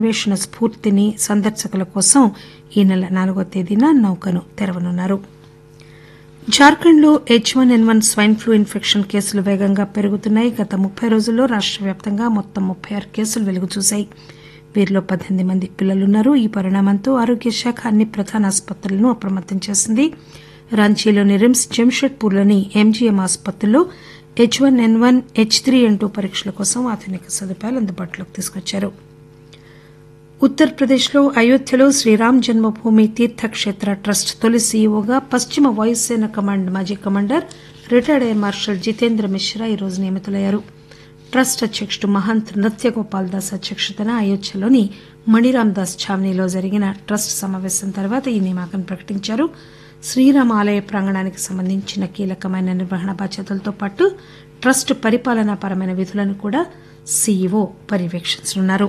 అన్వేషణ స్ఫూర్తిని సందర్శకుల కోసం ఈ నెల 4వ తేదీన నౌకను తెరవనున్నారు. జార్ఖండ్లో H1N1 స్వైన్ ఫ్లూ ఇన్ఫెక్షన్ కేసులు వేగంగా పెరుగుతున్నాయి. గత 30 రోజుల్లో రాష్ట వ్యాప్తంగా మొత్తం 36 కేసులు వెలుగుచూశాయి. వీరిలో 18 మంది పిల్లలున్నారు. ఈ పరిణామంతో ఆరోగ్య శాఖ అన్ని ప్రధాన ఆసుపత్రులను అప్రమత్తం చేసింది. రాంచీలోని రిమ్స్, జంషెడ్పూర్లోని MGM ఆసుపత్రుల్లో H1N1, H3N2 పరీక్షల కోసం ఆధునిక సదుపాయాలు అందుబాటులోకి తీసుకొచ్చారు. ఉత్తరప్రదేశ్లో అయోధ్యలో శ్రీరామ్ జన్మభూమి తీర్థక్షేత్ర ట్రస్ట్ తొలి సీఈఓగా పశ్చిమ వాయుసేన కమాండ్ మాజీ commander retired air marshal Jitendra Mishra ఈరోజు నియమితులయ్యారు. ట్రస్ట్ అధ్యకుడు మహంత్ నృత్యగోపాల్ దాస్ అధ్యక్షతన అయోధ్యలోని మణిరామ్ దాస్ ఛావనీలో జరిగిన ట్రస్ట్ సమావేశం తర్వాత ఈ నియామకం ప్రకటించారు. శ్రీరామ ఆలయ ప్రాంగణానికి సంబంధించిన కీలకమైన నిర్వహణ బాధ్యతలతో పాటు ట్రస్ట్ పరిపాలనాపరమైన విధులను కూడా సీఈఓ పర్యవేక్షించనున్నారు.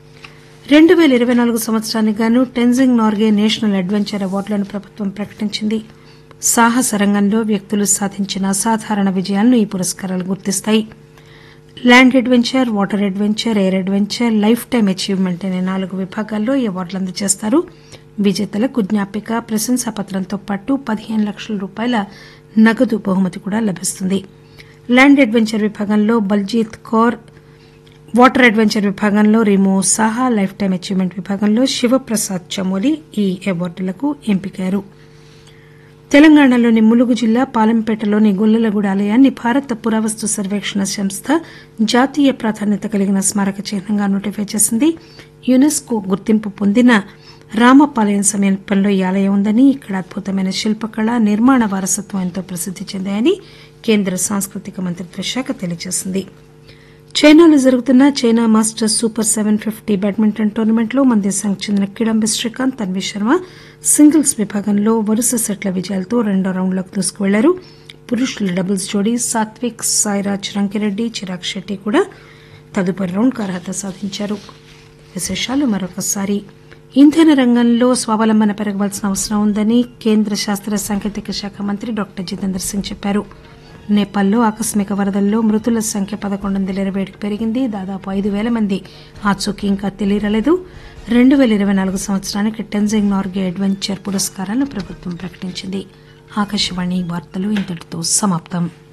2024 సంవత్సరానికి గాను టెన్జింగ్ నార్గే నేషనల్ అడ్వెంచర్ అవార్డులను ప్రభుత్వం ప్రకటించింది. సాహస రంగంలో వ్యక్తులు సాధించిన అసాధారణ విజయాలను ఈ పురస్కారాలు గుర్తిస్తాయి. Land adventure, water adventure, air adventure, life time achievement అనే 4 విభాగాల్లో ఈ అవార్డులు అందజేస్తారు. విజేతలకు జ్ఞాపిక, ప్రశంసాపత్రంతో పాటు 15 లక్షల రూపాయల నగదు బహుమతి కూడా లభిస్తుంది. ల్యాండ్ అడ్వెంచర్ విభాగంలో బల్జీత్ కౌర్, వాటర్ అడ్వెంచర్ విభాగంలో Remo Saha, life time achievement విభాగంలో శివప్రసాద్ చమోలి ఈ అవార్డులకు ఎంపికయ్యారు. తెలంగాణలోని ములుగు జిల్లా పాలెంపేటలోని గొల్లలగూడ ఆలయాన్ని భారత పురావస్తు సర్వేక్షణ సంస్థ జాతీయ ప్రాధాన్యత కలిగిన స్మారక చిహ్నంగా నోటిఫై చేసింది. యునెస్కో గుర్తింపు పొందిన రామపాలయం సమీపంలో ఈ ఆలయం ఉందని, ఇక్కడ అద్భుతమైన శిల్పకళ, నిర్మాణ వారసత్వం ఎంతో ప్రసిద్ది చెందాయని కేంద్ర సాంస్కృతిక మంత్రిత్వ శాఖ తెలియజేసింది. చైనాలో జరుగుతున్న చైనా మాస్టర్స్ సూపర్ 750 బ్యాడ్మింటన్ టోర్నమెంట్లో మన దేశానికి చెందిన కిడాంబి శ్రీకాంత్, తన్వీ శర్మ సింగిల్స్ విభాగంలో వరుస సెట్ల విజయాలతో రెండో రౌండ్లోకి దూసుకువెళ్లారు. పురుషుల డబుల్స్ జోడీ సాత్విక్ సాయిరాజ్ రంకిరెడ్డి, చిరాగ్ శెట్టి కూడా తదుపరి రౌండ్కు అర్హత సాధించారు. విశేషాలు మరొకసారి. ఇంధన రంగంలో స్వావలంబన పెరగవలసిన అవసరం ఉందని కేంద్ర శాస్త్ర సాంకేతిక శాఖ మంత్రి డాక్టర్ జితేంద్ర సింగ్ చెప్పారు. నేపాల్లో ఆకస్మిక వరదల్లో మృతుల సంఖ్య 1127కి పెరిగింది. దాదాపు 5,000 మంది ఆచూకీ ఇంకా తెలియరాలేదు. 2024 సంవత్సరానికి టెన్జింగ్ నార్గే అడ్వెంచర్ పురస్కారాలను ప్రభుత్వం ప్రకటించింది. ఆకాశవాణి వార్తలు ఇంతటితో సమాప్తం.